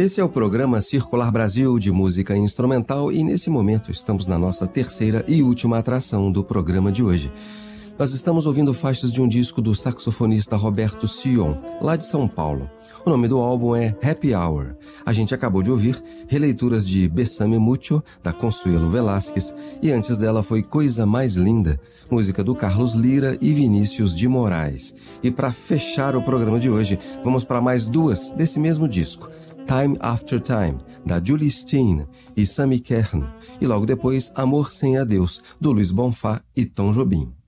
Esse é o programa Circular Brasil de música instrumental e nesse momento estamos na nossa terceira e última atração do programa de hoje. Nós estamos ouvindo faixas de um disco do saxofonista Roberto Sion, lá de São Paulo. O nome do álbum é Happy Hour. A gente acabou de ouvir releituras de Bésame Mucho, da Consuelo Velázquez, e antes dela foi Coisa Mais Linda, música do Carlos Lira e Vinícius de Moraes. E para fechar o programa de hoje, vamos para mais duas desse mesmo disco. Time After Time, da Julie Steen e Sammy Kern, e logo depois Amor Sem Adeus, do Luiz Bonfá e Tom Jobim.